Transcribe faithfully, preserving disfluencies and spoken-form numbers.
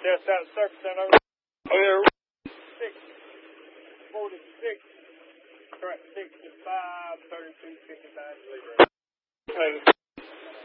Just out of service center. Oh, yeah. six forty-six. Correct. sixty-five, thirty-two, fifty-nine, delivery.